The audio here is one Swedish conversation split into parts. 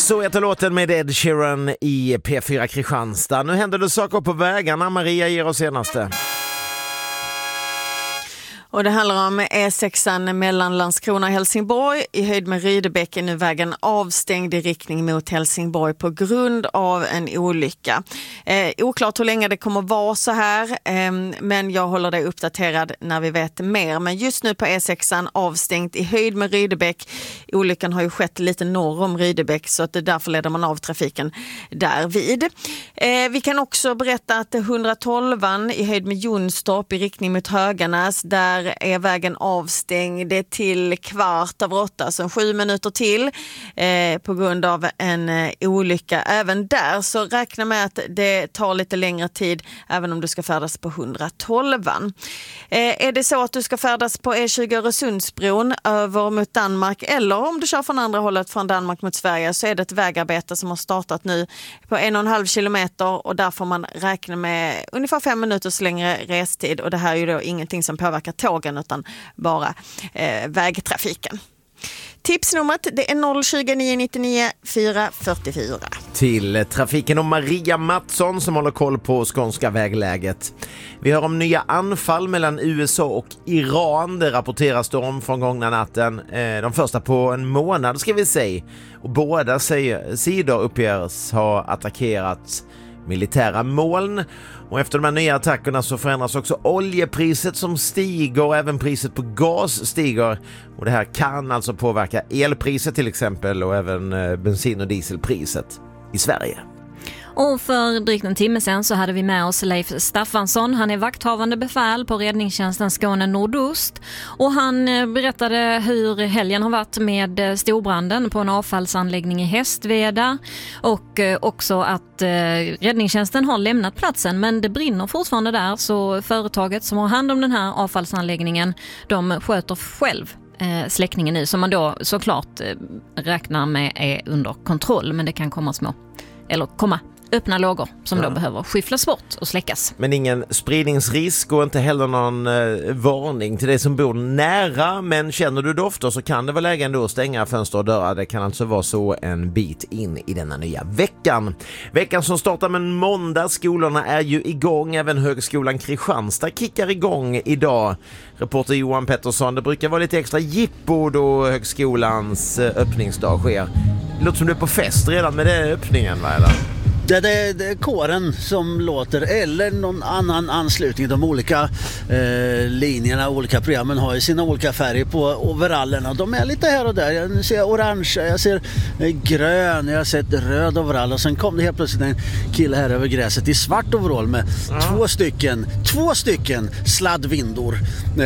Så heter låten med Ed Sheeran i P4 Kristianstad. Nu händer det saker på vägarna. Maria ger oss senaste. Och det handlar om E6 mellan Landskrona och Helsingborg. I höjd med Rydebäck är nu vägen avstängd i riktning mot Helsingborg på grund av en olycka. Oklart hur länge det kommer vara så här, men jag håller dig uppdaterad när vi vet mer. Men just nu på E6 avstängt i höjd med Rydebäck. Olyckan har ju skett lite norr om Rydebäck, så att det därför leder man av trafiken där vid. Vi kan också berätta att 112 i höjd med Jonstorp i riktning mot Höganäs, där är vägen avstängd till 7:15, så 7 minuter till på grund av en olycka. Även där så räkna med att det tar lite längre tid även om du ska färdas på 112. Är det så att du ska färdas på E20 Öresundsbron över mot Danmark, eller om du kör från andra hållet från Danmark mot Sverige, så är det ett vägarbete som har startat nu på 1,5 kilometer, och där får man räkna med ungefär 5 minuters längre restid, och det här är ju då ingenting som påverkar tågen utan bara vägtrafiken. Tipsnumret det är 020 999 444. Till trafiken och Maria Mattsson som håller koll på skånska vägläget. Vi hör om nya anfall mellan USA och Iran. Det rapporteras då om från gångna natten. De första på en månad ska vi säga. Och båda sidor uppges ha attackerat militära moln. Och efter de här nya attackerna så förändras också oljepriset som stiger, och även priset på gas stiger. Och det här kan alltså påverka elpriset till exempel, och även bensin- och dieselpriset i Sverige. Och för drygt en timme sedan så hade vi med oss Leif Staffansson. Han är vakthavande befäl på räddningstjänsten Skåne Nordost. Och han berättade hur helgen har varit med storbranden på en avfallsanläggning i Hästveda. Och också att räddningstjänsten har lämnat platsen, men det brinner fortfarande där. Så företaget som har hand om den här avfallsanläggningen, de sköter själv släckningen nu, som man då såklart räknar med är under kontroll. Men det kan komma komma öppna lågor som då behöver skyfflas bort och släckas. Men ingen spridningsrisk och inte heller någon varning till dig som bor nära, men känner du dofter så kan det vara läge ändå att stänga fönster och dörrar. Det kan alltså vara så en bit in i denna nya veckan. Veckan som startar med en måndag. Skolorna är ju igång. Även Högskolan Kristianstad kickar igång idag. Reporter Johan Pettersson, det brukar vara lite extra jippo då högskolans öppningsdag sker. Det låter som du är på fest redan med den öppningen, va, eller? Det är kåren som låter, eller någon annan anslutning. De olika linjerna, olika programmen har ju sina olika färger på overallerna. De är lite här och där. Jag ser orange, jag ser grön, jag har sett röd overall. Och sen kom det helt plötsligt en kille här över gräset i svart overall med två stycken sladdvindor.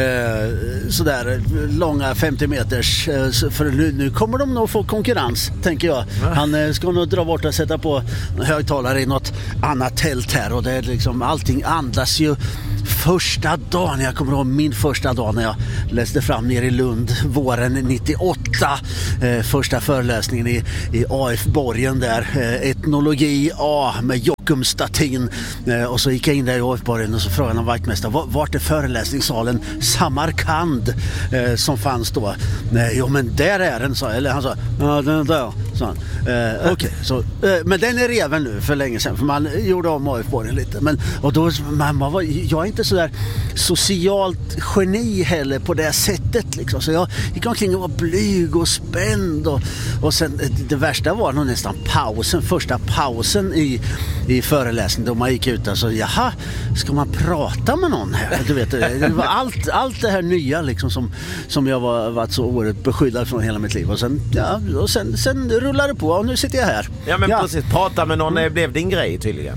Sådär långa 50 meters. För nu kommer de nog få konkurrens, tänker jag. Han ska nog dra bort och sätta på högtalare i något annat tält här, och det är liksom, allting andas ju. Första dagen, jag kommer ihåg min första dag när jag läste fram ner i Lund våren 98, första föreläsningen i AF-borgen där, etnologi A med Jockum Statin, och så gick jag in där i AF-borgen och så frågade han vaktmästaren, vart är föreläsningssalen Samarkand som fanns då? Jo, men där är den, sa, eller han sa, ja, den är där, sa han. Okej, så, men den är reven nu för länge sedan, för man gjorde om AF-borgen lite, men, och då, jag är inte så där socialt geni heller på det sättet liksom. Så jag gick omkring och var blyg och spänd, och sen det värsta var nog nästan första pausen i föreläsningen då man gick ut, alltså, jaha, ska man prata med någon här? Du vet, det var allt det här nya liksom som jag varit så oerhört beskyddad från hela mitt liv, och sen rullar det på, och nu sitter jag här. Ja, men precis, prata med någon blev din grej tydligen.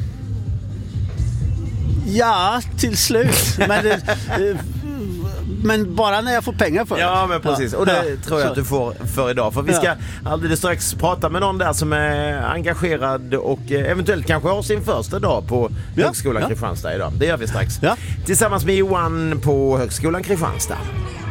Ja, till slut. Men bara när jag får pengar för det. Ja, men precis. Och det tror jag att du får för idag. För vi ska alldeles strax prata med någon där som är engagerad och eventuellt kanske har sin första dag på Högskolan Kristianstad idag. Det gör vi strax. Tillsammans med Johan på Högskolan Kristianstad.